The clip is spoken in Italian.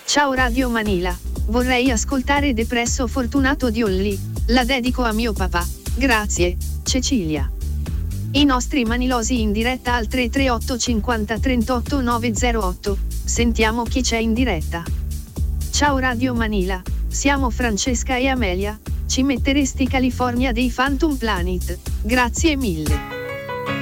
Ciao Radio Manila, vorrei ascoltare Depresso Fortunato di Olli, la dedico a mio papà, grazie, Cecilia. I nostri manilosi in diretta al 338 50 38 908, sentiamo chi c'è in diretta. Ciao Radio Manila, siamo Francesca e Amelia, ci metteresti California dei Phantom Planet, grazie mille.